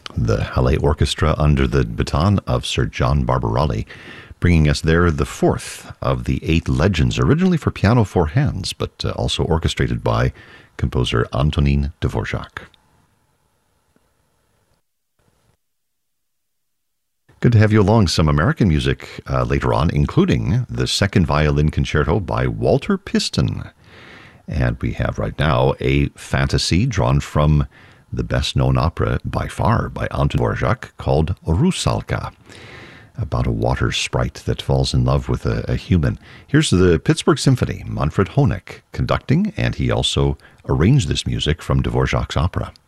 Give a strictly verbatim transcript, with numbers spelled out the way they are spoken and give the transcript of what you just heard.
The Halle Orchestra under the baton of Sir John Barbarelli, bringing us there the fourth of the eight legends, originally for piano four hands, but uh, also orchestrated by composer Antonin Dvorak. Good to have you along. Some American music uh, later on, including the Second Violin Concerto by Walter Piston. And we have right now a fantasy drawn from the best-known opera by far by Anton Dvorak called Rusalka, about a water sprite that falls in love with a, a human. Here's the Pittsburgh Symphony, Manfred Honeck conducting, and he also arranged this music from Dvorak's opera.